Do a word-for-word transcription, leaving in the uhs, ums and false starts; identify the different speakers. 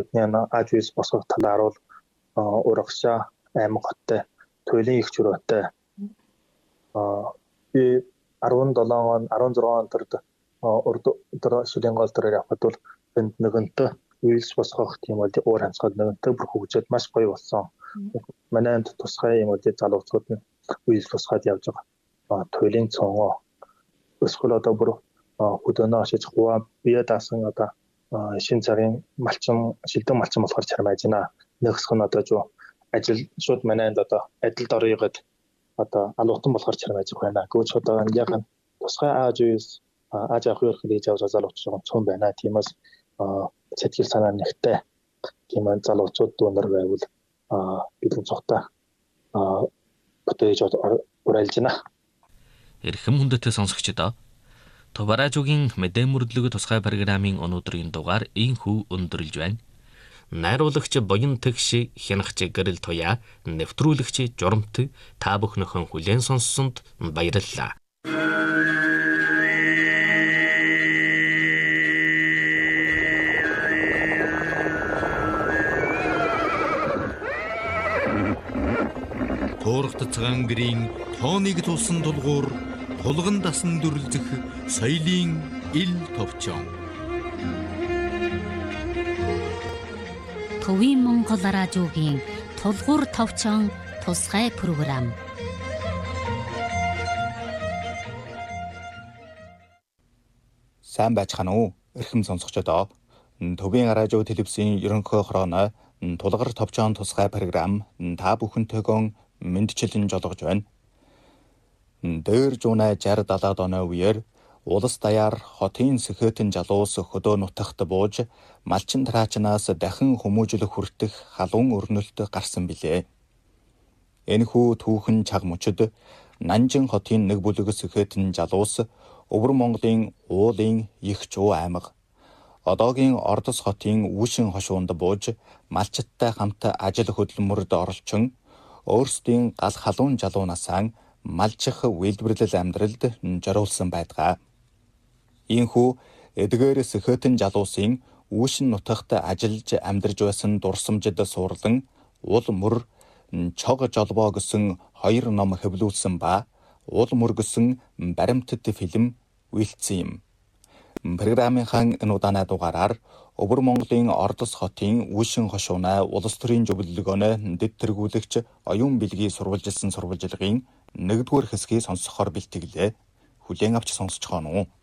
Speaker 1: бидний ажис босгох талаар бол урагшаа аймаг хоттой туйлын их чуруутай би арван долоо он арван зургаан онторд урд өдөр шүлийн гол төрөөр явхад бол энд нэгэнтээ үйлс босгох тийм бол уур амьсгал нэгэнтээ бүр хөгжөөд маш гоё болсон. Манай энд тусгай юм уу залуучууд нь үйлс босгоод явж байгаа. Туйлын цонгоо өсгөл одоо бүр хөдөөнөө ашиж хуваа бие даасан одоо шин цагийн малчин шилдэг малчин болохоор чармааж байна. Нэгсх нь одоо жоо ажил шууд манай энд одоо адилд орёгээд одоо алуутан болохоор чармааж байна. Гэвч одоо яг нь тусгай ааж үйлс ааж авах хэрэг хийж авч залуучууд байгаа цөөн байна. Тиймээс сэтгэл санаа нэгтэй тийм залуучууд дуунар байвал бидний цогтой бүтээж урайлж байна.
Speaker 2: Эрхэм хүндэтэй сонсогчдоо Товаражуугийн мэдээ мөрдлөг тусгай программын өнөөдрийн дугаар ийхүү өндөрлж байна. Найруулагч Боён Тэгш, хянагч Гэрэл Туяа, нэвтрүүлэгч Журамт та бүхнийхэн хүлээн сонссонд баярлалаа.
Speaker 3: Туурхт цагаан гэрийн тооныг тулсан тулгуур тулган дасан дүрлзэх соёлын ил товчон.
Speaker 4: Төвийн Монгол радиогийн тулгуур товчон тусгай програм.
Speaker 5: Сайн байцгаана уу? Эрхэм сонсогчдоо. Төвийн радио телевизийн ерөнхий хорооно тулгуур товчон тусгай програм та бүхэнтэйгөө мэндчилэн жолгож байна. Дээр жуунай шард далаад оноо үеэр улс даяар хотын сэхэтэн жалуус хөдөө нутагт бууж малчин тараачнаас дахин хүмүүжлэх хүртэх халуун өрнөлт гарсан билээ. Энэхүү түүхэн чаг мөчөд Нанжин хотын нэг бүлэг сэхэтэн жалуус Өвөр Монголын уулын их чуу аймаг одоогийн Ордос хотын Үүшин хошуунд бууж малчиттай хамт ажил хөдөлмөрөд оролцсон өөрсдийн гал халуун жалуунасаа малчих үйлдвэрлэл амьдралд зориулсан байдаг. Ийхүү эдгээр сэхэтэн жалуусын Үүшин нутагт ажиллаж амьдарж байсан дурсамжид суурлан уул мөр чог жолбоо гэсэн хоёр ном хэвлүүлсэн ба уул мөр гэсэн баримтат фильм үйлдсэн юм. Программынхаа энэ удаанаа дугаараар Өвөр Монголын Ордос хотын Үүшин хошуунаа улс төрийн зөвлөлгөөнө дэд тэргүүлэгч оюун билгийг сурвалжилсан сурвалжилгын нэгдүгээр хэсгийг сонсохоор бэлтгэлээ. Хүлээн авч сонсож байгаа нь уу?